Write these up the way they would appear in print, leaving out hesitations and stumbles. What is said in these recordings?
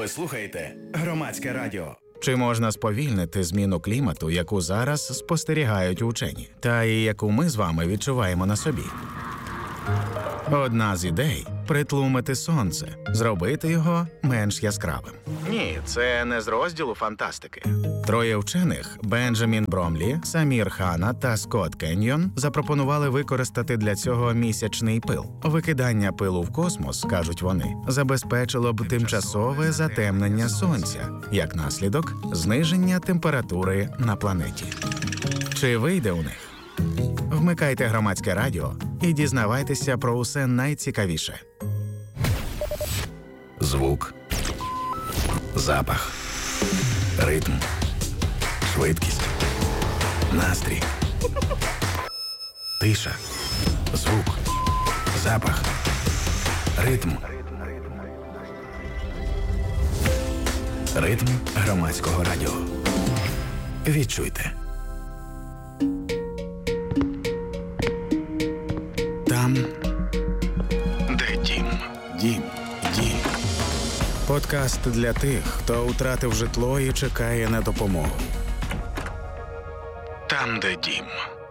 Ви слухаєте Громадське радіо. Чи можна сповільнити зміну клімату, яку зараз спостерігають учені, та і яку ми з вами відчуваємо на собі? Одна з ідей – притлумити сонце, зробити його менш яскравим. Ні, це не з розділу фантастики. Троє вчених – Бенджамін Бромлі, Самір Хана та Скотт Кеньйон – запропонували використати для цього місячний пил. Викидання пилу в космос, кажуть вони, забезпечило б тимчасове затемнення сонця, як наслідок – зниження температури на планеті. Чи вийде у них? Вмикайте Громадське радіо і дізнавайтеся про усе найцікавіше. Звук, запах, ритм, швидкість, настрій, тиша, звук, запах, ритм. Ритм Громадського радіо. Відчуйте. Там, де дім. Дім. Дім. Подкаст для тих, хто втратив житло і чекає на допомогу. Там, де дім.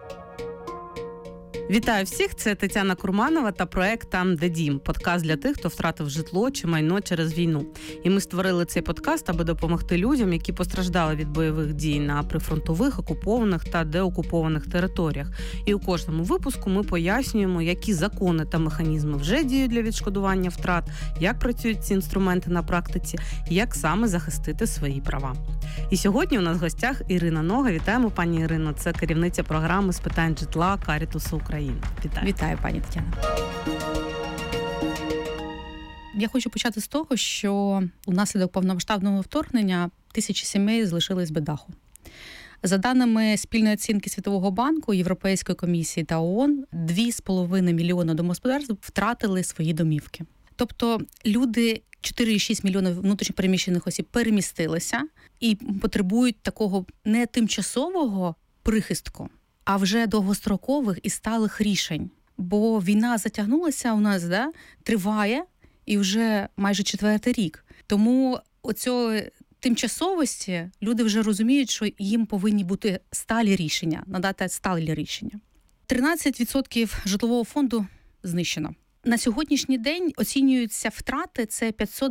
Вітаю всіх, це Тетяна Курманова та проект «Там, де дім» – подкаст для тих, хто втратив житло чи майно через війну. І ми створили цей подкаст, аби допомогти людям, які постраждали від бойових дій на прифронтових, окупованих та деокупованих територіях. І у кожному випуску ми пояснюємо, які закони та механізми вже діють для відшкодування втрат, як працюють ці інструменти на практиці, як саме захистити свої права. І сьогодні у нас в гостях Ірина Нога. Вітаємо, пані Ірино. Це керівниця програми з питань житла Карітасу України. Вітаю. Вітаю, пані Тетяна. Я хочу почати з того, що унаслідок повномасштабного вторгнення тисячі сімей залишились без даху. За даними спільної оцінки Світового банку, Європейської комісії та ООН, 2,5 мільйона домогосподарств втратили свої домівки. Тобто люди, 4,6 мільйонів внутрішньопереміщених осіб перемістилися і потребують такого не тимчасового прихистку, а вже довгострокових і сталих рішень. Бо війна затягнулася у нас, триває, і вже майже 4-й рік. Тому оцього тимчасовості люди вже розуміють, що їм повинні бути сталі рішення, надати сталі рішення. 13% житлового фонду знищено. На сьогоднішній день оцінюються втрати – це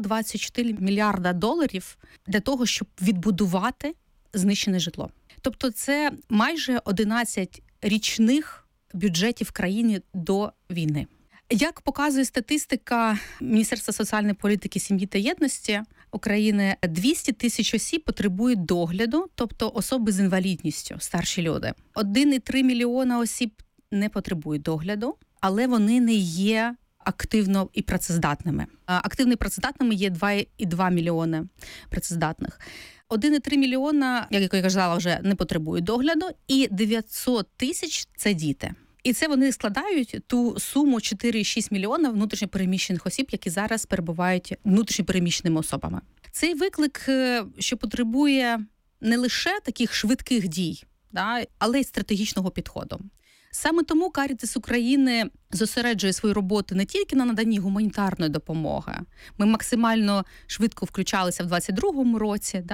524 мільярда доларів для того, щоб відбудувати знищене житло. Тобто це майже 11 річних бюджетів в країні до війни. Як показує статистика Міністерства соціальної політики, сім'ї та єдності України, 200 тисяч осіб потребують догляду, тобто особи з інвалідністю, старші люди. 1,3 мільйона осіб не потребують догляду, але вони не є активно і працездатними. Активно і працездатними є 2,2 мільйони працездатних. 1,3 мільйона, як я казала, вже не потребують догляду, і 900 тисяч – це діти. І це вони складають ту суму 4,6 мільйона внутрішньопереміщених осіб, які зараз перебувають внутрішньопереміщеними особами. Цей виклик, що потребує не лише таких швидких дій, але й стратегічного підходу. Саме тому Карітас України зосереджує свою роботу не тільки на наданні гуманітарної допомоги. Ми максимально швидко включалися в 22-му році,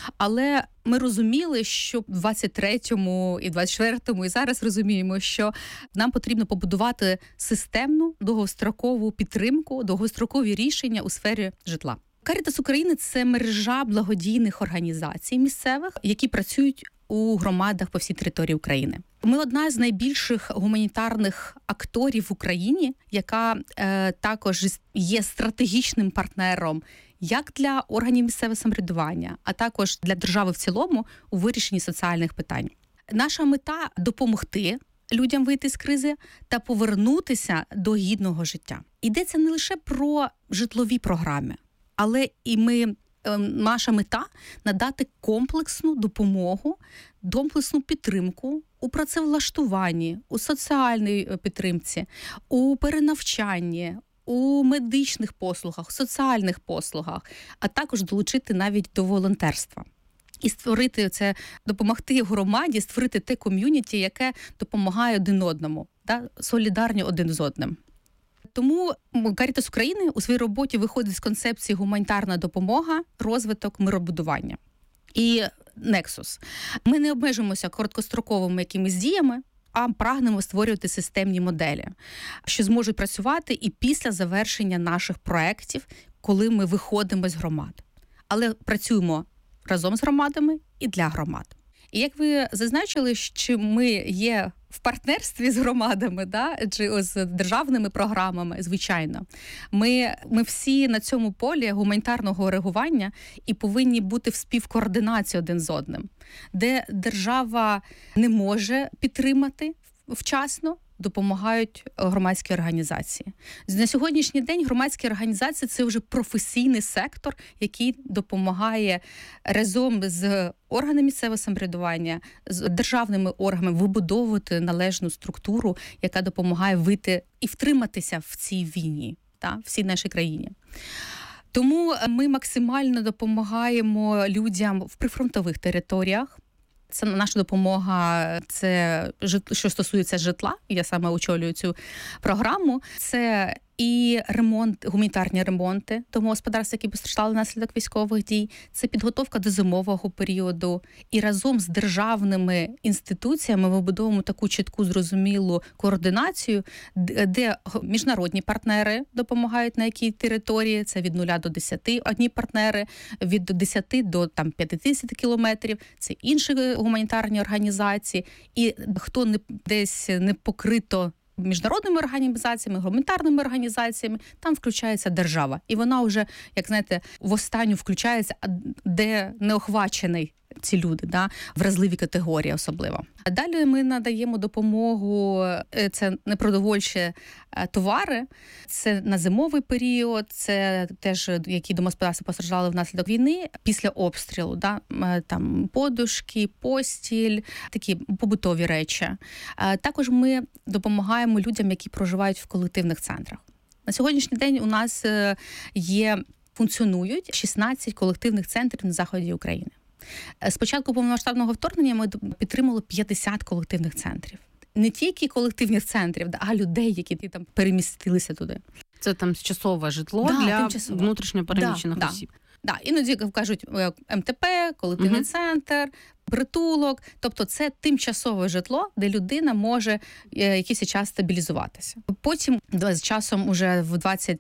але ми розуміли, що в 23-му і 24-му, і зараз розуміємо, що нам потрібно побудувати системну, довгострокову підтримку, довгострокові рішення у сфері житла. Карітас України – це мережа благодійних організацій місцевих, які працюють у громадах по всій території України. Ми одна з найбільших гуманітарних акторів в Україні, яка також є стратегічним партнером як для органів місцевого самоврядування, а також для держави в цілому у вирішенні соціальних питань. Наша мета – допомогти людям вийти з кризи та повернутися до гідного життя. Йдеться не лише про житлові програми, але і наша мета – надати комплексну допомогу, комплексну підтримку у працевлаштуванні, у соціальній підтримці, у перенавчанні, у медичних послугах, соціальних послугах, а також долучити навіть до волонтерства. І створити це, допомогти громаді, створити те ком'юніті, яке допомагає один одному, солідарні один з одним. Тому Карітас України у своїй роботі виходить з концепції гуманітарна допомога, розвиток, миробудування. І Nexus. Ми не обмежуємося короткостроковими якимись діями, а прагнемо створювати системні моделі, що зможуть працювати і після завершення наших проєктів, коли ми виходимо з громад. Але працюємо разом з громадами і для громад. І як ви зазначили, що ми є в партнерстві з громадами, чи з державними програмами, звичайно. Ми всі на цьому полі гуманітарного реагування і повинні бути в співкоординації один з одним, де держава не може підтримати вчасно, допомагають громадські організації. На сьогоднішній день громадські організації – це вже професійний сектор, який допомагає разом з органами місцевого самоврядування, з державними органами вибудовувати належну структуру, яка допомагає вийти і втриматися в цій війні, в цій нашій країні. Тому ми максимально допомагаємо людям в прифронтових територіях. Це наша допомога, це що стосується житла, я саме очолюю цю програму. Це і ремонт, гуманітарні ремонти домогосподарств, які постраждали внаслідок військових дій. Це підготовка до зимового періоду. І разом з державними інституціями ми вибудовуємо таку чітку, зрозумілу координацію, де міжнародні партнери допомагають на якій території. Це від 0 до 10. Одні партнери від 10 до 50 кілометрів. Це інші гуманітарні організації. І хто десь не покрито міжнародними організаціями, гуманітарними організаціями, там включається держава. І вона вже, як знаєте, в останню включається, де не охвачений ці люди, вразливі категорії особливо. А далі ми надаємо допомогу, це непродовольчі товари, це на зимовий період, це теж, які домогосподарства постраждали внаслідок війни, після обстрілу, там подушки, постіль, такі побутові речі. Також ми допомагаємо людям, які проживають в колективних центрах. На сьогоднішній день у нас функціонують 16 колективних центрів на заході України. З початку повномасштабного вторгнення ми підтримали 50 колективних центрів. Не тільки колективних центрів, а людей, які там перемістилися туди. Це там тимчасове житло для внутрішньо переміщених осіб. Іноді кажуть МТП, колективний центр, притулок. Тобто це тимчасове житло, де людина може якийсь час стабілізуватися. Потім з часом уже в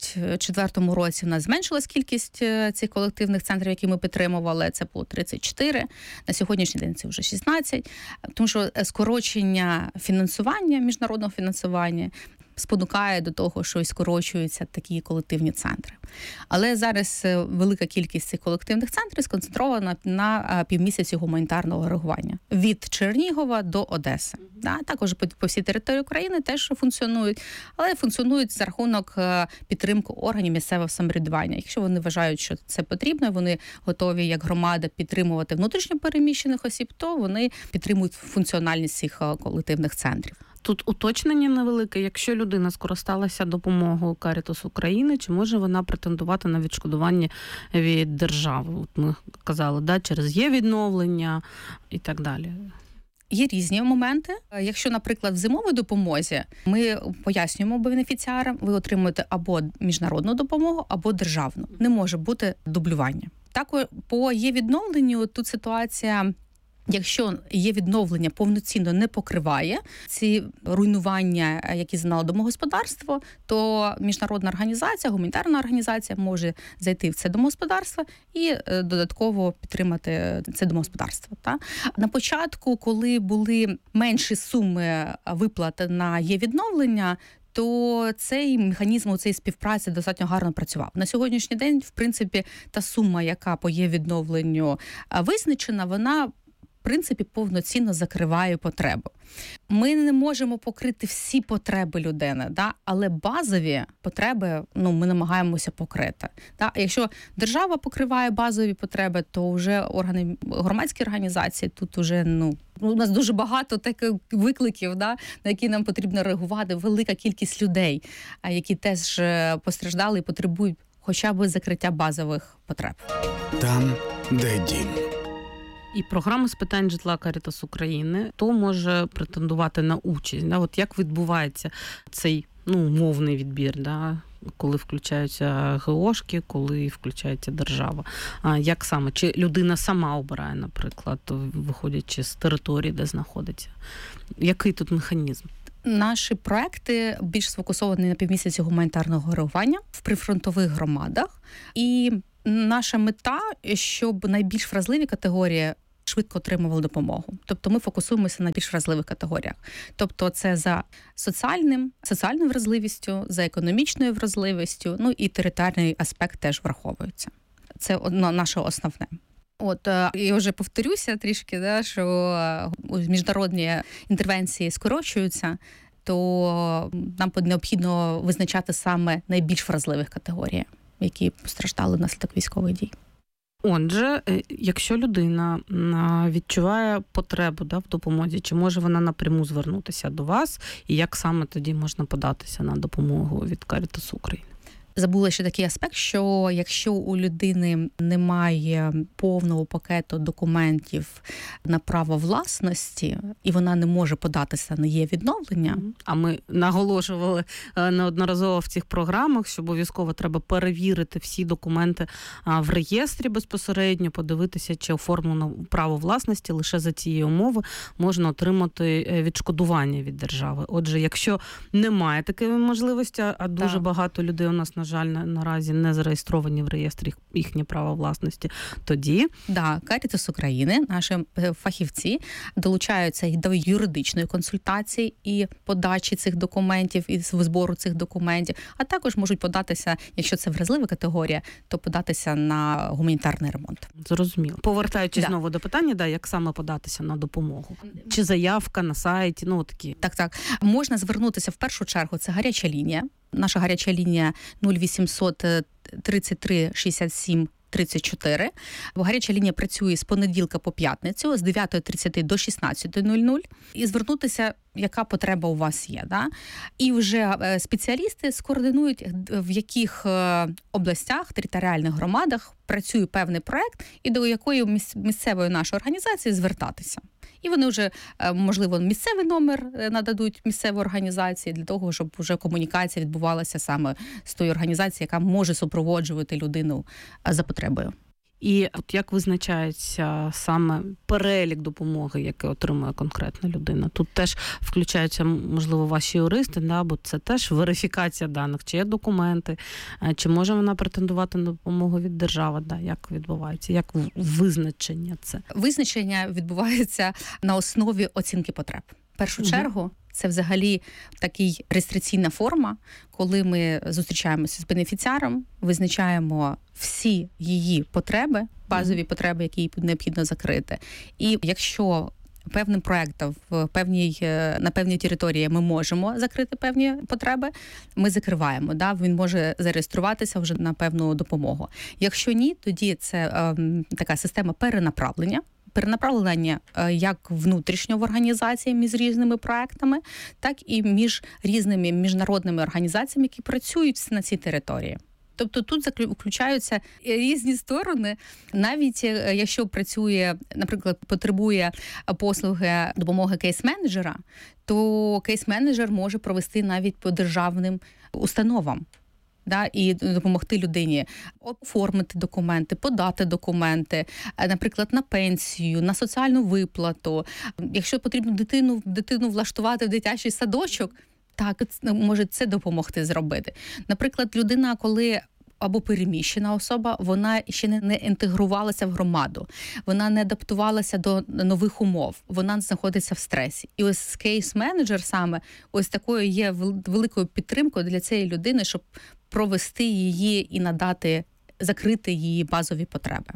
24-му році у нас зменшилась кількість цих колективних центрів, які ми підтримували. Це було 34. На сьогоднішній день це вже 16. Тому що скорочення фінансування, міжнародного фінансування, спонукає до того, що і скорочуються такі колективні центри. Але зараз велика кількість цих колективних центрів сконцентрована на півмісяці гуманітарного реагування. Від Чернігова до Одеси. Також по всій території України теж функціонують, але функціонують за рахунок підтримки органів місцевого самоврядування. Якщо вони вважають, що це потрібно, вони готові як громада підтримувати внутрішньо переміщених осіб, то вони підтримують функціональність цих колективних центрів. Тут уточнення невелике. Якщо людина скористалася допомогою Карітас України, чи може вона претендувати на відшкодування від держави? От ми казали, через є-відновлення і так далі. Є різні моменти. Якщо, наприклад, в зимовій допомозі ми пояснюємо бенефіціарам, ви отримуєте або міжнародну допомогу, або державну. Не може бути дублювання. Також по є-відновленню тут ситуація. Якщо є відновлення, повноцінно не покриває ці руйнування, які зазнало домогосподарство, то міжнародна організація, гуманітарна організація може зайти в це домогосподарство і додатково підтримати це домогосподарство. На початку, коли були менші суми виплат на є-відновлення, то цей механізм цієї співпраці достатньо гарно працював. На сьогоднішній день, в принципі, та сума, яка по є-відновленню визначена, вона в принципі, повноцінно закриває потребу. Ми не можемо покрити всі потреби людини, але базові потреби ми намагаємося покрити. Якщо держава покриває базові потреби, то вже органи, громадські організації, тут вже у нас дуже багато таких викликів, на які нам потрібно реагувати, велика кількість людей, які теж постраждали і потребують хоча б закриття базових потреб. Там, де дім. І програма з питань житла Карітас України, то може претендувати на участь. От як відбувається цей умовний відбір, да? Коли включаються ГОшки, коли включається держава. Як саме? Чи людина сама обирає, наприклад, виходячи з території, де знаходиться? Який тут механізм? Наші проекти більш сфокусовані на півмісяці гуманітарного реагування в прифронтових громадах. І наша мета, щоб найбільш вразливі категорії швидко отримували допомогу. Тобто ми фокусуємося на більш вразливих категоріях. Тобто це за соціальною вразливістю, за економічною вразливістю, і територіальний аспект теж враховується. Це наше основне. Я вже повторюся трішки, що міжнародні інтервенції скорочуються, то нам необхідно визначати саме найбільш вразливих категорій, які постраждали внаслідок військових дій. Отже, якщо людина відчуває потребу в допомозі, чи може вона напряму звернутися до вас, і як саме тоді можна податися на допомогу від Caritas України? Забула ще такий аспект, що якщо у людини немає повного пакету документів на право власності, і вона не може податися на її відновлення. А ми наголошували неодноразово в цих програмах, що обов'язково треба перевірити всі документи в реєстрі безпосередньо, подивитися, чи оформлено право власності, лише за цієї умови можна отримати відшкодування від держави. Отже, якщо немає такої можливості, а дуже багато людей у нас, на жаль, наразі не зареєстровані в реєстрі їхнє право власності, тоді... Caritas України, наші фахівці долучаються і до юридичної консультації і подачі цих документів, і збору цих документів, а також можуть податися, якщо це вразлива категорія, то податися на гуманітарний ремонт. Зрозуміло. Повертаючись знову до питання, як саме податися на допомогу? Чи заявка на сайті, такі? Так. Можна звернутися в першу чергу, це гаряча лінія. Наша гаряча лінія 0800 33 67 34. Гаряча лінія працює з понеділка по п'ятницю, з 9:30 до 16:00. І звернутися, яка потреба у вас є. Да? І вже спеціалісти скоординують, в яких областях, територіальних громадах працює певний проект, і до якої місцевої нашої організації звертатися. І вони вже, можливо, місцевий номер нададуть місцевій організації для того, щоб вже комунікація відбувалася саме з тою організацією, яка може супроводжувати людину за потребою. І як визначається саме перелік допомоги, який отримує конкретна людина? Тут теж включаються, можливо, ваші юристи, бо це теж верифікація даних, чи є документи, чи може вона претендувати на допомогу від держави, як відбувається, як визначення це? Визначення відбувається на основі оцінки потреб. В першу чергу, це взагалі такий реєстраційна форма, коли ми зустрічаємося з бенефіціаром, визначаємо всі її потреби, базові потреби, які їй необхідно закрити. І якщо певним проектом на певній території ми можемо закрити певні потреби, ми закриваємо. Він може зареєструватися вже на певну допомогу. Якщо ні, тоді це така система перенаправлення як внутрішньо в організації між різними проектами, так і між різними міжнародними організаціями, які працюють на цій території. Тобто тут включаються різні сторони. Навіть якщо працює, наприклад, потребує послуги допомоги кейс-менеджера, то кейс-менеджер може провести навіть по державним установам. І допомогти людині оформити документи, подати документи, наприклад, на пенсію, на соціальну виплату. Якщо потрібно дитину влаштувати в дитячий садочок, так, може це допомогти зробити. Наприклад, людина, коли або переміщена особа, вона ще не інтегрувалася в громаду, вона не адаптувалася до нових умов, вона знаходиться в стресі. І ось кейс-менеджер саме ось такою є великою підтримкою для цієї людини, щоб провести її і закрити її базові потреби.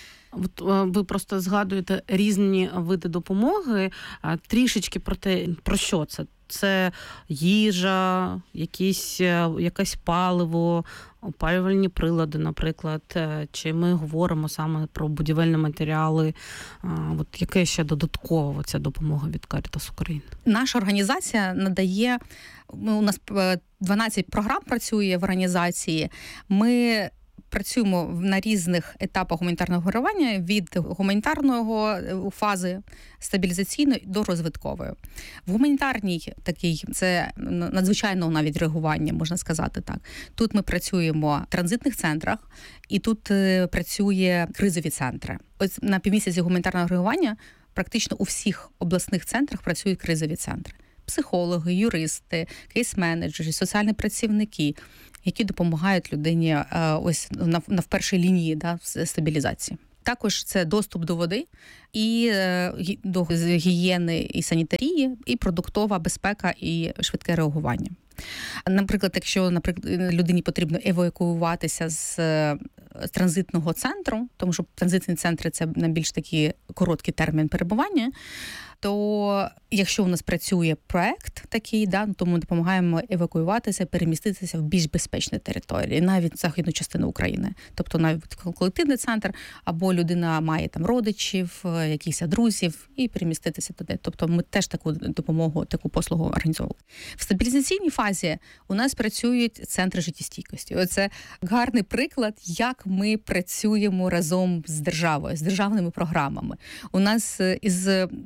Ви просто згадуєте різні види допомоги, трішечки про що це? Це їжа, якесь паливо, опалювальні прилади, наприклад, чи ми говоримо саме про будівельні матеріали, яке ще додатково ця допомога від Caritas України? Наша організація надає, у нас 12 програм працює в організації, ми працюємо на різних етапах гуманітарного реагування від гуманітарного фази стабілізаційної до розвиткової. В гуманітарній такій це надзвичайного навіть реагування, можна сказати так. Тут ми працюємо в транзитних центрах, і тут працює кризові центри. Ось на півмісяці гуманітарного реагування практично у всіх обласних центрах працюють кризові центри. Психологи, юристи, кейс-менеджери, соціальні працівники, які допомагають людині ось в першій лінії, да, стабілізації. Також це доступ до води, і до гігієни і санітарії, і продуктова безпека, і швидке реагування. Наприклад, якщо людині потрібно евакуюватися з транзитного центру, тому що транзитні центри – це найбільш такий короткий термін перебування, то якщо у нас працює проект такий, да, то ми допомагаємо евакуюватися, переміститися в більш безпечні території, навіть західну частину України. Тобто навіть колективний центр, або людина має там родичів, якихось друзів, і переміститися туди. Тобто ми теж таку допомогу, таку послугу організовували. В стабілізаційній фазі у нас працюють центри життєстійкості. Оце гарний приклад, як ми працюємо разом з державою, з державними програмами. У нас із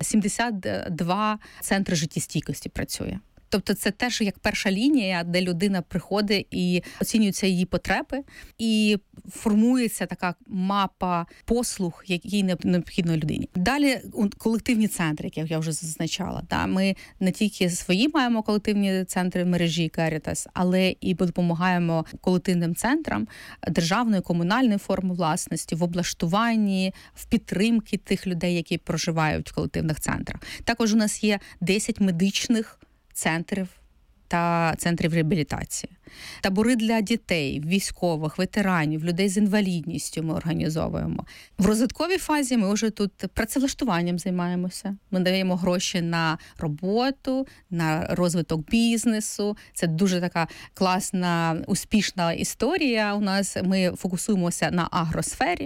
72 центри життєстійкості працює. Тобто це теж як перша лінія, де людина приходить і оцінюються її потреби, і формується така мапа послуг, які необхідно людині. Далі колективні центри, як я вже зазначала. Да? Ми не тільки свої маємо колективні центри мережі Caritas, але і допомагаємо колективним центрам державної, комунальної форми власності, в облаштуванні, в підтримці тих людей, які проживають в колективних центрах. Також у нас є 10 медичних центрів та центрів реабілітації. Табори для дітей, військових, ветеранів, людей з інвалідністю ми організовуємо. В розвитковій фазі ми вже тут працевлаштуванням займаємося. Ми даємо гроші на роботу, на розвиток бізнесу. Це дуже така класна, успішна історія у нас. Ми фокусуємося на агросфері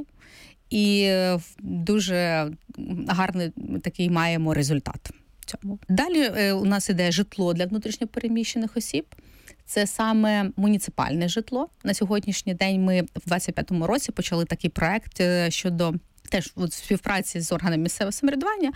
і дуже гарний такий маємо результат. Далі у нас іде житло для внутрішньопереміщених осіб. Це саме муніципальне житло. На сьогоднішній день ми в 25-му році почали такий проект щодо теж в співпраці з органами місцевого самоврядування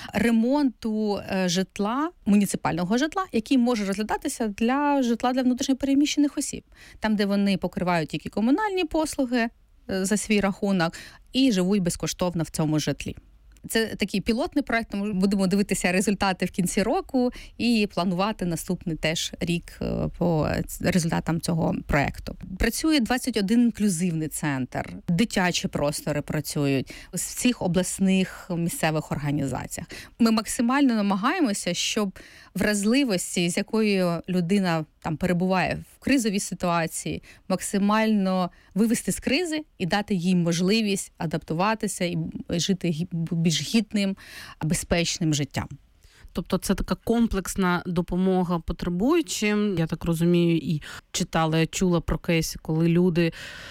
ремонту житла, муніципального житла, який може розглядатися для житла для внутрішньопереміщених осіб. Там, де вони покривають тільки комунальні послуги за свій рахунок і живуть безкоштовно в цьому житлі. Це такий пілотний проект, ми будемо дивитися результати в кінці року і планувати наступний теж рік по результатам цього проекту. Працює 21 інклюзивний центр, дитячі простори працюють в всіх обласних місцевих організаціях. Ми максимально намагаємося, щоб вразливості, з якою людина там перебуває в кризовій ситуації, максимально вивести з кризи і дати їй можливість адаптуватися і жити більш гідним, безпечним життям. Тобто це така комплексна допомога потребуючим. Я так розумію, і читала, я чула про кейси, коли люди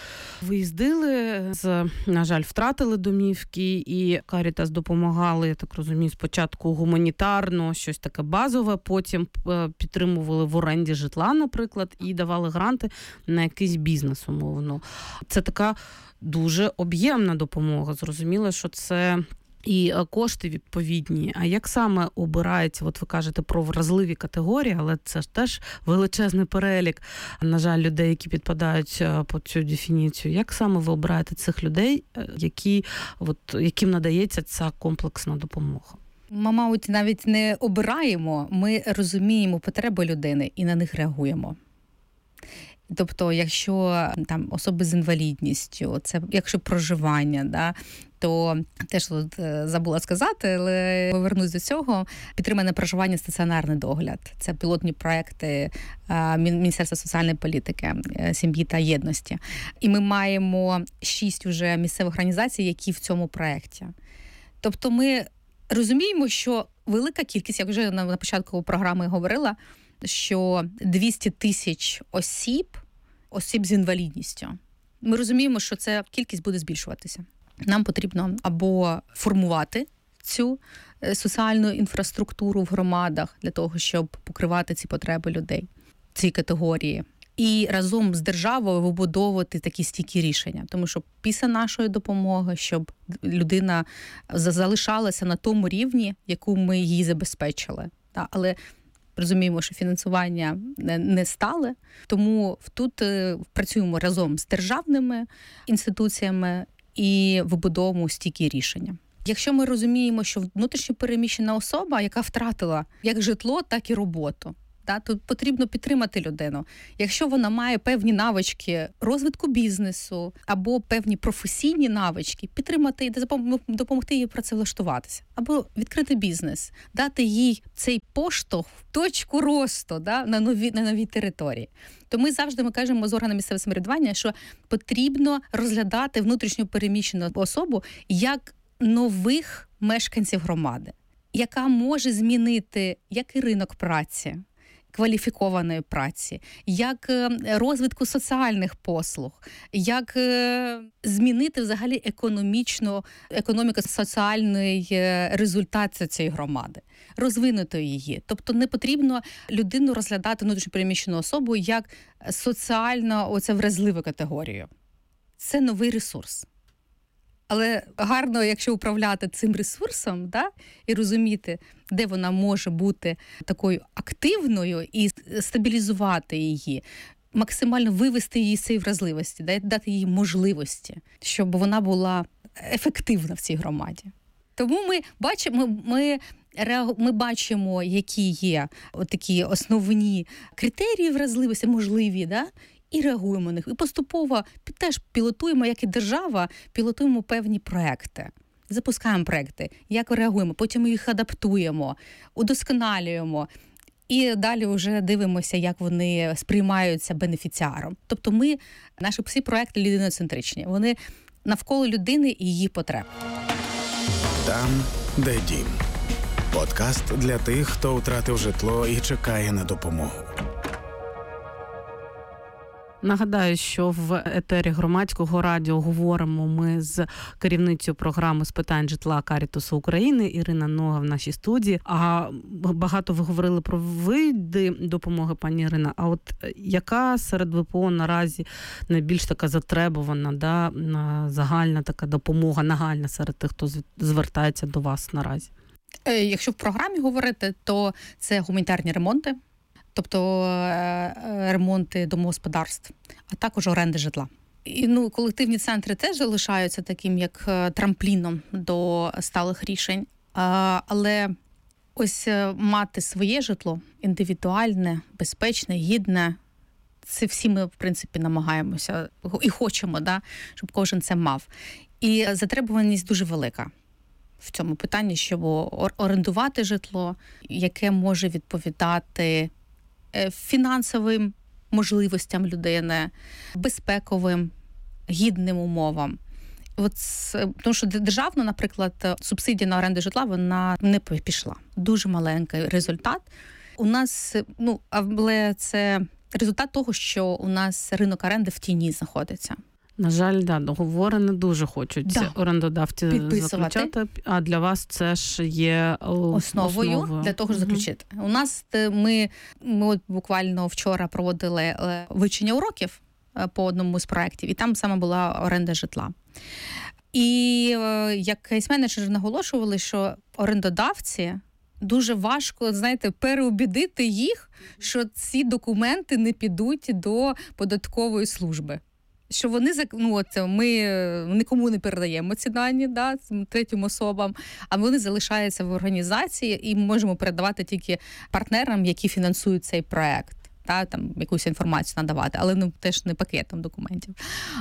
виїздили, на жаль, втратили домівки, і Caritas допомагали, я так розумію, спочатку гуманітарно, щось таке базове, потім підтримували в оренді житла, наприклад, і давали гранти на якийсь бізнес, умовно. Це така дуже об'ємна допомога. Зрозуміло, що це і кошти відповідні. А як саме обирається, от ви кажете про вразливі категорії, але це ж теж величезний перелік, на жаль, людей, які підпадають під цю дефініцію. Як саме ви обираєте цих людей, яким надається ця комплексна допомога? Ми, мабуть, навіть не обираємо, ми розуміємо потреби людини і на них реагуємо. Тобто, якщо там особи з інвалідністю, це якщо проживання, да, то теж тут забула сказати, але повернусь до цього. Підтримане проживання, стаціонарний догляд. Це пілотні проекти Міністерства соціальної політики, сім'ї та єдності. І ми маємо 6 уже місцевих організацій, які в цьому проекті. Тобто ми розуміємо, що велика кількість, як вже на початку програми говорила, що 200 тисяч осіб з інвалідністю. Ми розуміємо, що ця кількість буде збільшуватися. Нам потрібно або формувати цю соціальну інфраструктуру в громадах для того, щоб покривати ці потреби людей, ці категорії, і разом з державою вибудовувати такі стійкі рішення. Тому що після нашої допомоги, щоб людина залишалася на тому рівні, яку ми їй забезпечили. Але розуміємо, що фінансування не стале, тому тут працюємо разом з державними інституціями і вибудовуємо стійкі рішення. Якщо ми розуміємо, що внутрішньо переміщена особа, яка втратила як житло, так і роботу, то потрібно підтримати людину. Якщо вона має певні навички розвитку бізнесу або певні професійні навички, підтримати і допомогти їй працевлаштуватися. Або відкрити бізнес, дати їй цей поштовх, точку росту на новій території. То ми завжди кажемо з органами місцевого самоврядування, що потрібно розглядати внутрішньо переміщену особу як нових мешканців громади, яка може змінити як і ринок праці, кваліфікованої праці, як розвитку соціальних послуг, як змінити взагалі економіко-соціальний результат цієї громади, розвинути її. Тобто не потрібно людину розглядати, внутрішньо переміщену особу, як соціально вразливу категорію. Це новий ресурс. Але гарно, якщо управляти цим ресурсом, і розуміти, де вона може бути такою активною і стабілізувати її, максимально вивести її з цієї вразливості, дати їй можливості, щоб вона була ефективна в цій громаді. Тому ми бачимо, які є такі основні критерії вразливості, можливі, і реагуємо на них. І поступово теж пілотуємо, як і держава, пілотуємо певні проекти. Запускаємо проекти, як реагуємо, потім їх адаптуємо, удосконалюємо. І далі вже дивимося, як вони сприймаються бенефіціаром. Тобто наші всі проекти людиноцентричні. Вони навколо людини і її потреб. Там, де дім. Подкаст для тих, хто втратив житло і чекає на допомогу. Нагадаю, що в етері Громадського радіо говоримо ми з керівницею програми з питань житла Карітасу України Ірина Нога в нашій студії. А багато ви говорили про види допомоги, пані Ірина. А от яка серед ВПО наразі найбільш така затребувана, загальна така допомога, нагальна серед тих, хто звертається до вас наразі? Якщо в програмі говорити, то це гуманітарні ремонти. Тобто ремонти домогосподарств, а також оренди житла. І колективні центри теж залишаються таким, як трампліном до сталих рішень. Але ось мати своє житло, індивідуальне, безпечне, гідне, це всі ми, в принципі, намагаємося і хочемо, щоб кожен це мав. І затребуваність дуже велика в цьому питанні, щоб орендувати житло, яке може відповідати фінансовим можливостям людини, безпековим, гідним умовам. Тому що державна, наприклад, субсидія на оренду житла, вона не пішла. Дуже маленький результат. У нас, але це результат того, що у нас ринок оренди в тіні знаходиться. На жаль, договори не дуже хочуть орендодавці заключати, а для вас це ж є основою для того, щоб заключити. У нас ми буквально вчора проводили вивчення уроків по одному з проєктів, і там саме була оренда житла. І як кейс-менеджери наголошували, що орендодавці дуже важко, переубідити їх, що ці документи не підуть до податкової служби. Що ми нікому не передаємо ці дані третім особам, а вони залишаються в організації і ми можемо передавати тільки партнерам, які фінансують цей проект. Там якусь інформацію надавати, але теж не пакетом документів.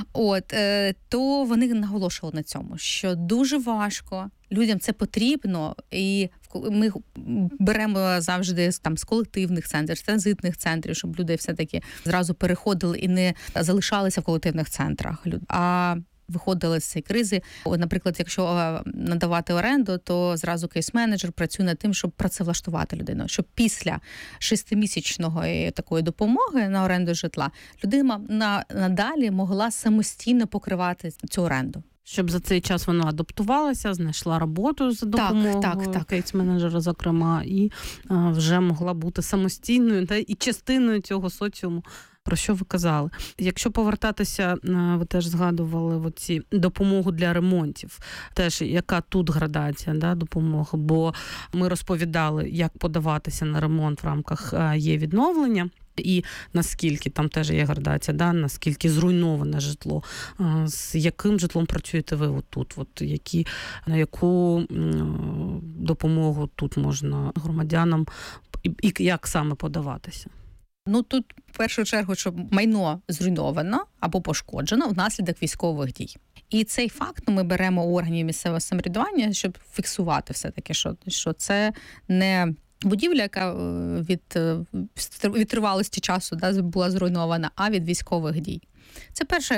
То вони наголошували на цьому, що дуже важко, людям це потрібно, і ми беремо завжди з колективних центрів, з транзитних центрів, щоб люди все-таки зразу переходили і не залишалися в колективних центрах, а виходили з цієї кризи. Наприклад, якщо надавати оренду, то зразу кейс-менеджер працює над тим, щоб працевлаштувати людину, щоб після 6-місячної такої допомоги на оренду житла людина надалі могла самостійно покривати цю оренду. Щоб за цей час вона адаптувалася, знайшла роботу за допомогою кейс-менеджера, зокрема, і вже могла бути самостійною і частиною цього соціуму про що ви казали. Якщо повертатися, ви теж згадували оці допомогу для ремонтів, теж яка тут градація, да, допомоги, бо ми розповідали, як подаватися на ремонт в рамках є-відновлення, і наскільки там теж є градація, да, наскільки зруйноване житло. З яким житлом працюєте ви отут? На яку допомогу тут можна громадянам і як саме подаватися? Тут в першу чергу, що майно зруйновано або пошкоджено внаслідок військових дій. І цей факт ми беремо у органів місцевого самоврядування, щоб фіксувати все-таки, що це не будівля, яка від тривалості часу, да, була зруйнована, а від військових дій. Це перше,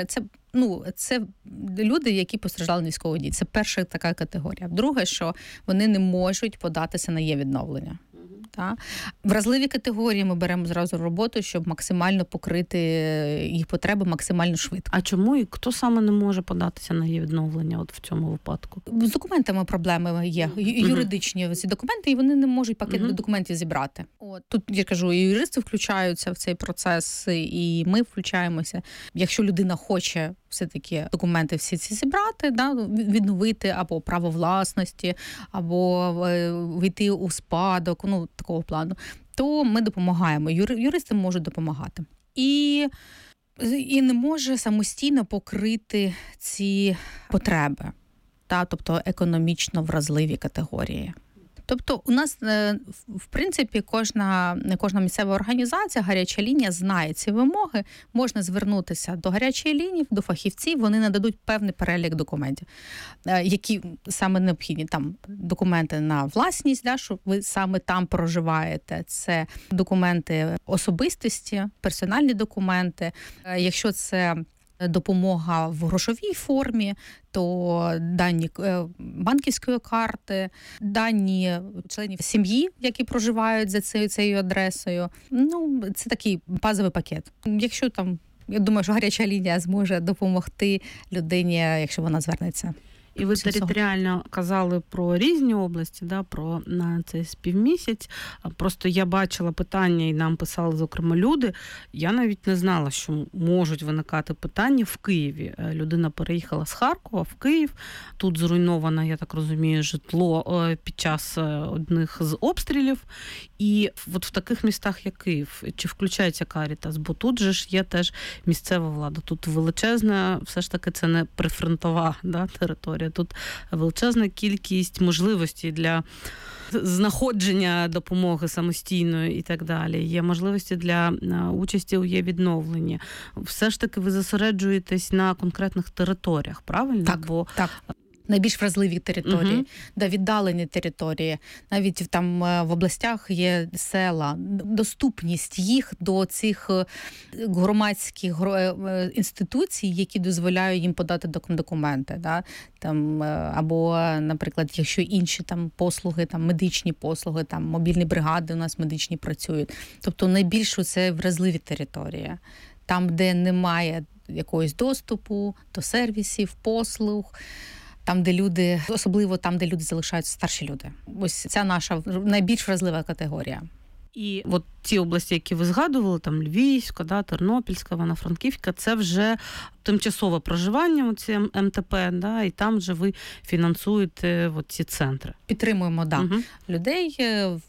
це люди, які постраждали від військових дій. Це перша така категорія. Друге, що вони не можуть податися на є-відновлення. Та? Вразливі категорії ми беремо зразу в роботу, щоб максимально покрити їх потреби максимально швидко. А чому і хто саме не може податися на є-відновлення от в цьому випадку? З документами проблеми є. Юридичні ці документи, і вони не можуть пакет документів зібрати. Тут, я кажу, і юристи включаються в цей процес, і ми включаємося. Якщо людина хоче все-таки документи всі ці зібрати, да, відновити або право власності, або війти у спадок, такого плану, то ми допомагаємо. Юристи можуть допомагати. І не може самостійно покрити ці потреби, тобто економічно вразливі категорії. Тобто у нас, в принципі, кожна місцева організація, гаряча лінія знає ці вимоги, можна звернутися до гарячої лінії, до фахівців, вони нададуть певний перелік документів, які саме необхідні. Там документи на власність, да, що ви саме там проживаєте, це документи особистості, персональні документи. Якщо це допомога в грошовій формі, то дані банківської карти, дані членів сім'ї, які проживають за цією адресою. Це такий базовий пакет. Якщо я думаю, що гаряча лінія зможе допомогти людині, якщо вона звернеться. І ви територіально казали про різні області, да, про на цей співмісяць. Просто я бачила питання, і нам писали, зокрема, люди. Я навіть не знала, що можуть виникати питання в Києві. Людина переїхала з Харкова в Київ. Тут зруйновано, я так розумію, житло під час одних з обстрілів. І от в таких містах, як Київ, чи включається Карітас? Бо тут же ж є теж місцева влада. Тут величезна, все ж таки це не прифронтова, да, територія. Тут величезна кількість можливостей для знаходження допомоги самостійної і так далі. Є можливості для участі у є-відновленні. Все ж таки ви зосереджуєтесь на конкретних територіях, правильно? Так. Найбільш вразливі території, віддалені території. Навіть там в областях є села. Доступність їх до цих громадських інституцій, які дозволяють їм подати документи. Да? Або, наприклад, якщо інші послуги, медичні послуги, мобільні бригади у нас медичні працюють. Тобто найбільше це вразливі території. Там, де немає якогось доступу до сервісів, послуг, там, де люди, особливо там, де люди залишаються, старші люди. Ось це наша найбільш вразлива категорія. І от ті області, які ви згадували, там Львівська, да, Тернопільська, Івано-Франківська, це вже тимчасове проживання, оці МТП, да, і там же ви фінансуєте ці центри. Підтримуємо, людей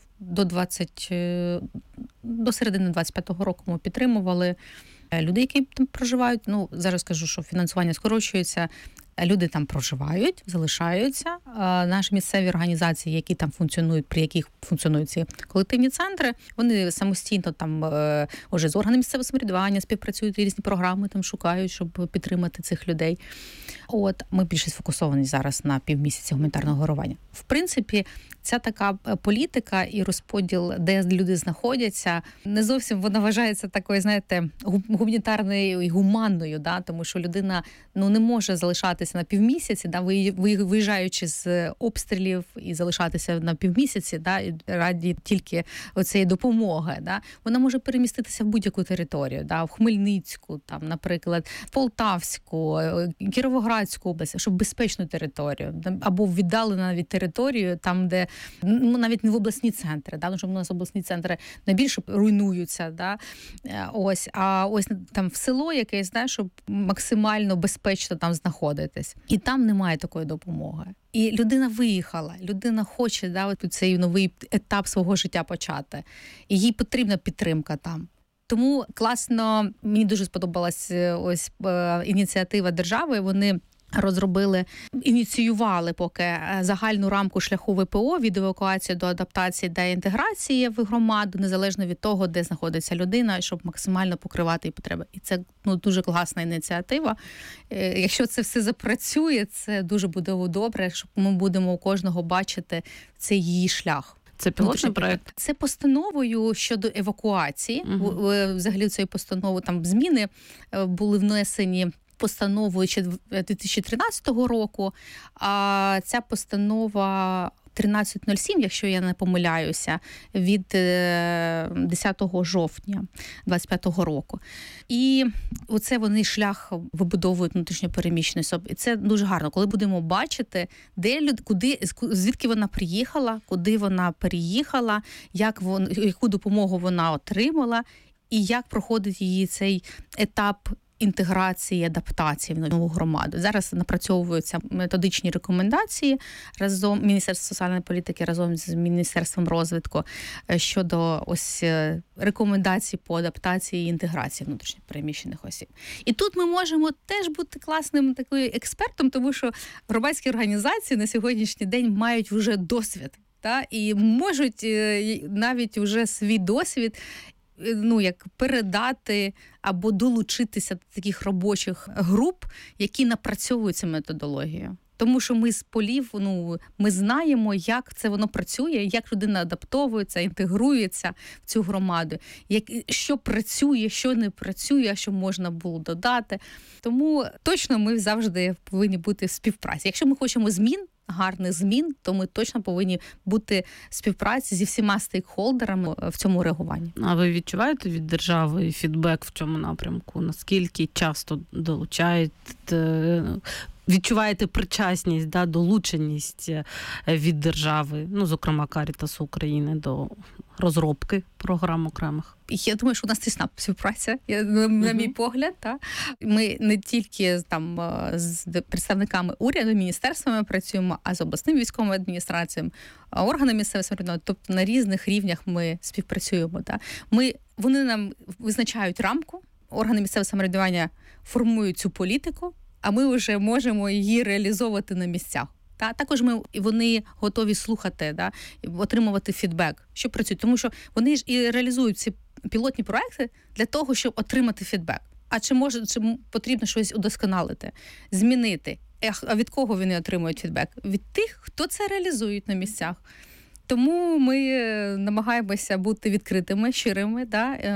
до середини 25-го року ми підтримували людей, які там проживають. Зараз скажу, що фінансування скорочується. Люди там проживають, залишаються. Наші місцеві організації, які там функціонують, при яких функціонують ці колективні центри, вони самостійно там вже з органами місцевого самоврядування співпрацюють, різні програми там шукають, щоб підтримати цих людей. Ми більше сфокусовані зараз на півмісяці гуманітарного горювання. В принципі, ця така політика і розподіл, де люди знаходяться, не зовсім вона вважається такою, знаєте, гуманітарною і гуманною, да? Тому що людина не може залишатися на півмісяці, да? Виїжджаючи без обстрілів і залишатися на півмісяці, да, і раді тільки оцієї допомоги, да, вона може переміститися в будь-яку територію, да, в Хмельницьку, там, наприклад, Полтавську, Кіровоградську область, щоб безпечну територію, або віддалена навіть територію, там, де навіть не в обласні центри, да, тому що у нас обласні центри найбільше руйнуються, да, ось, а ось там в село якесь, да, щоб максимально безпечно там знаходитись. І там немає такої допомоги. І людина виїхала, людина хоче, да, от цей новий етап свого життя почати. І їй потрібна підтримка там. Тому класно, мені дуже сподобалась ось ініціатива держави, вони ініціювали поки загальну рамку шляху ВПО від евакуації до адаптації та інтеграції в громаду, незалежно від того, де знаходиться людина, щоб максимально покривати її потреби. І це дуже класна ініціатива. Якщо це все запрацює, це дуже буде добре, щоб ми будемо у кожного бачити цей її шлях. Це пілотний проект? Це постановою щодо евакуації. Взагалі цієї постанови там зміни були внесені постановою ще 2013 року, а ця постанова 1307, якщо я не помиляюся, від 10 жовтня 2025 року. І оце вони шлях вибудовують внутрішньопереміщеної особи. І це дуже гарно, коли будемо бачити, звідки вона приїхала, куди вона переїхала, яку допомогу вона отримала, і як проходить її цей етап інтеграції, адаптації в нову громаду. Зараз напрацьовуються методичні рекомендації разом Міністерство соціальної політики разом з Міністерством розвитку щодо ось рекомендацій по адаптації і інтеграції внутрішньопереміщених осіб. І тут ми можемо теж бути класним таким експертом, тому що громадські організації на сьогоднішній день мають вже досвід, та, і можуть навіть вже свій досвід як передати або долучитися до таких робочих груп, які напрацьовують цю методологію. Тому що ми з полів, ми знаємо, як це воно працює, як людина адаптовується, інтегрується в цю громаду, що працює, що не працює, що можна було додати. Тому точно ми завжди повинні бути в співпраці. Якщо ми хочемо гарних змін, то ми точно повинні бути в співпраці зі всіма стейкхолдерами в цьому реагуванні. А ви відчуваєте від держави фідбек в цьому напрямку? Наскільки часто відчуваєте причасність, долученість від держави, зокрема Карітасу України, до розробки програм окремих? Я думаю, що у нас тісна співпраця, на мій погляд. Та. Ми не тільки там з представниками уряду, міністерствами працюємо, а з обласними військовими адміністраціями, органами місцевого самоврядування, тобто на різних рівнях ми співпрацюємо. Та. Вони нам визначають рамку, органи місцевого самоврядування формують цю політику, а ми вже можемо її реалізовувати на місцях. Також вони готові слухати, отримувати фідбек, що працюють. Тому що вони ж і реалізують ці пілотні проекти для того, щоб отримати фідбек. А чи потрібно щось удосконалити, змінити? А від кого вони отримують фідбек? Від тих, хто це реалізують на місцях. Тому ми намагаємося бути відкритими, щирими,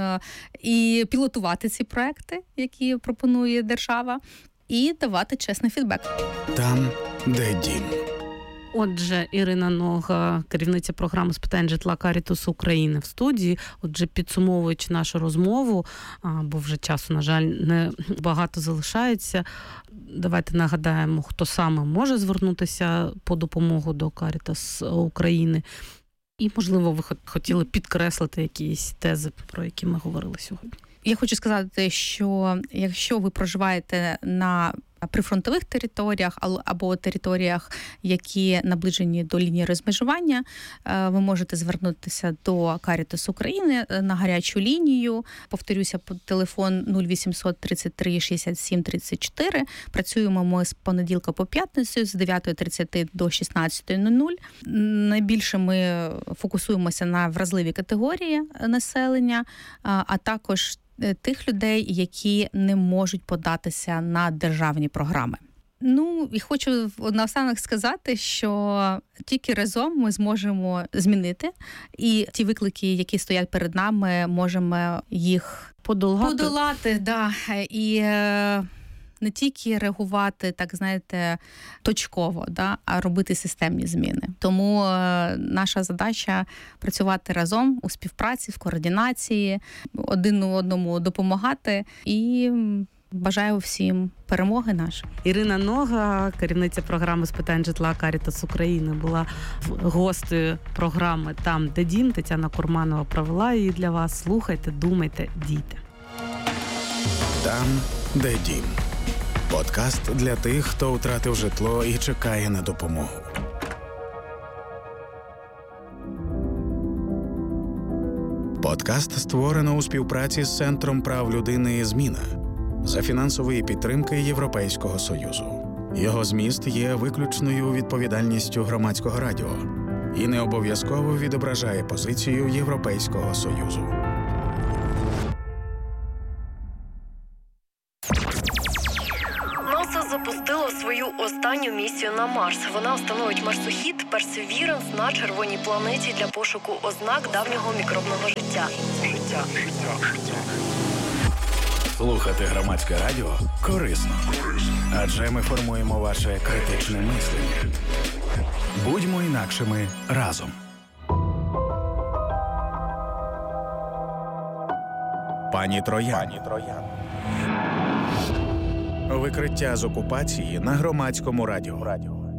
і пілотувати ці проекти, які пропонує держава, і давати чесний фідбек. Там, де дім. Отже, Ірина Нога, керівниця програми з питань житла Карітасу України в студії. Отже, підсумовуючи нашу розмову, бо вже часу, на жаль, не багато залишається, давайте нагадаємо, хто саме може звернутися по допомогу до Карітас України. І, можливо, ви хотіли підкреслити якісь тези, про які ми говорили сьогодні. Я хочу сказати, що якщо ви проживаєте на прифронтових територіях або територіях, які наближені до лінії розмежування, ви можете звернутися до Карітас України на гарячу лінію. Повторюся, телефон 0800 33 67 34. Працюємо ми з понеділка по п'ятницю з 9:30 до 16:00. Найбільше ми фокусуємося на вразливі категорії населення, а також тих людей, які не можуть податися на державні програми. І хочу наостанок сказати, що тільки разом ми зможемо змінити, і ті виклики, які стоять перед нами, можемо їх подолати, і не тільки реагувати, так знаєте, точково, а робити системні зміни. Тому наша задача працювати разом у співпраці, в координації, один одному допомагати і бажаю всім перемоги нашої. Ірина Нога, керівниця програми з питань житла Карітас України, була гостею програми «Там, де дім». Тетяна Курманова провела її для вас. Слухайте, думайте, дійте. «Там, де дім». Подкаст для тих, хто втратив житло і чекає на допомогу. Подкаст створено у співпраці з Центром прав людини «Зміна» за фінансової підтримки Європейського Союзу. Його зміст є виключною відповідальністю Громадського радіо і не обов'язково відображає позицію Європейського Союзу. НАСА запустило свою останню місію на Марс. Вона встановить марсохід Perseverance на червоній планеті для пошуку ознак давнього мікробного життя. Слухати Громадське радіо корисно. Адже ми формуємо ваше критичне мислення. Будьмо інакшими разом. Пані Троян. Викриття з окупації на Громадському радіо.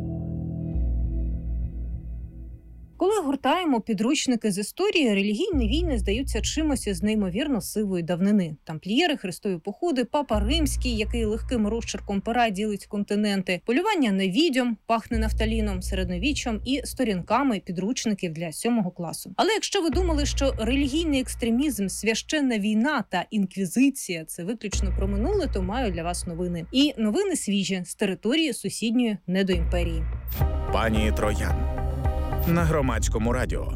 Коли гуртаємо підручники з історії, релігійні війни здаються чимось із неймовірно сивої давнини. Тамплієри, хрестові походи, папа римський, який легким розчерком пера ділить континенти, полювання на відьом, пахне нафталіном, середньовіччям і сторінками підручників для 7 класу. Але якщо ви думали, що релігійний екстремізм, священна війна та інквізиція – це виключно про минуле, то маю для вас новини. І новини свіжі з території сусідньої недоімперії. Пані Троян. На Громадському радіо.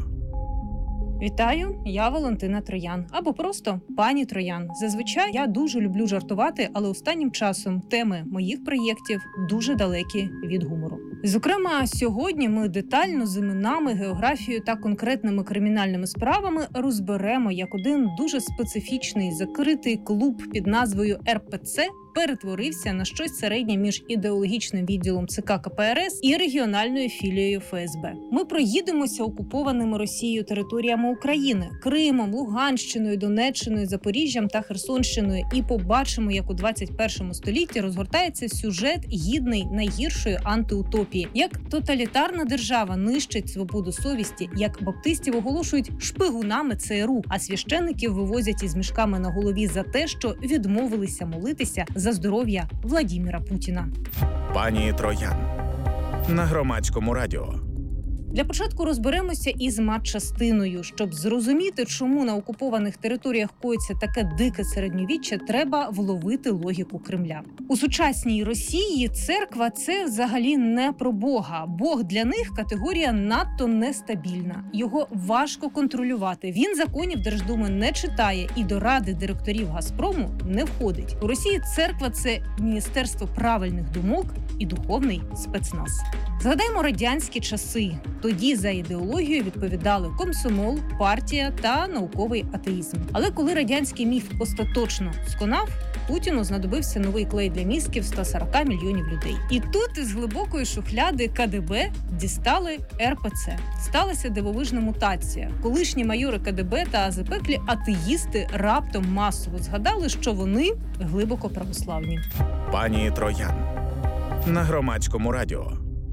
Вітаю, я Валентина Троян. Або просто пані Троян. Зазвичай я дуже люблю жартувати, але останнім часом теми моїх проєктів дуже далекі від гумору. Зокрема, сьогодні ми детально з іменами, географією та конкретними кримінальними справами розберемо, як один дуже специфічний закритий клуб під назвою РПЦ перетворився на щось середнє між ідеологічним відділом ЦК КПРС і регіональною філією ФСБ. Ми проїдемося окупованими Росією територіями України – Кримом, Луганщиною, Донеччиною, Запоріжжям та Херсонщиною і побачимо, як у 21 столітті розгортається сюжет гідний найгіршої антиутопії. Як тоталітарна держава нищить свободу совісті, як баптистів оголошують шпигунами ЦРУ, а священиків вивозять із мішками на голові за те, що відмовилися молитися за здоров'я Владіміра Путіна. Пані Троян. На Громадському радіо. Для початку розберемося із матчастиною. Щоб зрозуміти, чому на окупованих територіях коїться таке дике середньовіччя, треба вловити логіку Кремля. У сучасній Росії церква – це взагалі не про Бога. Бог для них – категорія надто нестабільна. Його важко контролювати. Він законів Держдуми не читає і до ради директорів Газпрому не входить. У Росії церква – це міністерство правильних думок і духовний спецназ. Згадаймо радянські часи. Тоді за ідеологією відповідали комсомол, партія та науковий атеїзм. Але коли радянський міф остаточно сконав, Путіну знадобився новий клей для мізків 140 мільйонів людей. І тут із глибокої шухляди КДБ дістали РПЦ. Сталася дивовижна мутація. Колишні майори КДБ та запеклі атеїсти раптом масово згадали, що вони глибоко православні. Пані Троян. На Громадському радіо.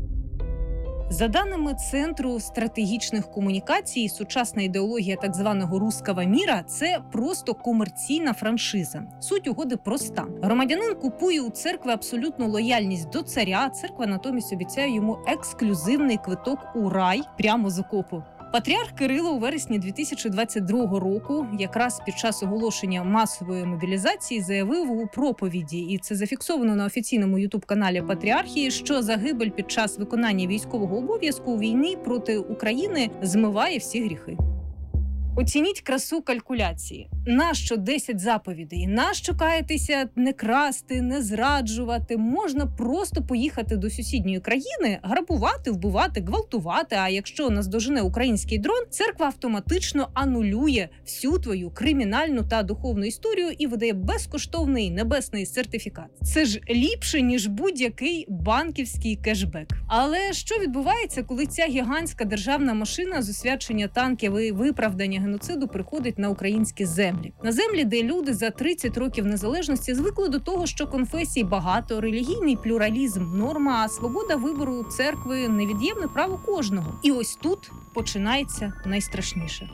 За даними Центру стратегічних комунікацій, сучасна ідеологія так званого «русского міра» – це просто комерційна франшиза. Суть угоди проста. Громадянин купує у церкви абсолютну лояльність до царя, церква натомість обіцяє йому ексклюзивний квиток у рай прямо з окопу. Патріарх Кирило у вересні 2022 року, якраз під час оголошення масової мобілізації, заявив у проповіді, і це зафіксовано на офіційному ютуб-каналі Патріархії, що загибель під час виконання військового обов'язку у війні проти України змиває всі гріхи. Оцініть красу калькуляції. нащо 10 заповідей? Нащо каятися, не красти, не зраджувати? Можна просто поїхати до сусідньої країни, грабувати, вбивати, гвалтувати. А якщо наздожене український дрон, церква автоматично анулює всю твою кримінальну та духовну історію і видає безкоштовний небесний сертифікат. Це ж ліпше, ніж будь-який банківський кешбек. Але що відбувається, коли ця гігантська державна машина з освячення танків і виправдання геноциду приходить на українські землі? На землі, де люди за 30 років незалежності звикли до того, що конфесій багато, релігійний плюралізм – норма, а свобода вибору церкви – невід'ємне право кожного. І ось тут починається найстрашніше.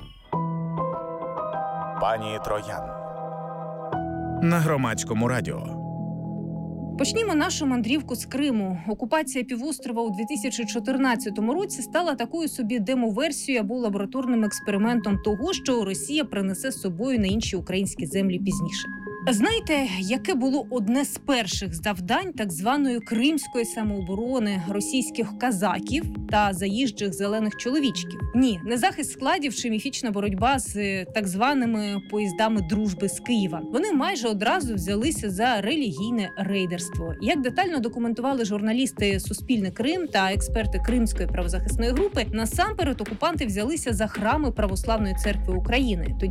Пані Троян. На Громадському радіо. Почнімо нашу мандрівку з Криму. Окупація півострова у 2014 році стала такою собі демо-версією або лабораторним експериментом того, що Росія принесе з собою на інші українські землі пізніше. Знаєте, яке було одне з перших завдань так званої кримської самооборони російських казаків та заїжджих зелених чоловічків? Ні, не захист складів чи міфічна боротьба з так званими поїздами дружби з Києва. Вони майже одразу взялися за релігійне рейдерство. Як детально документували журналісти «Суспільне Крим» та експерти Кримської правозахисної групи, насамперед окупанти взялися за храми Православної церкви України.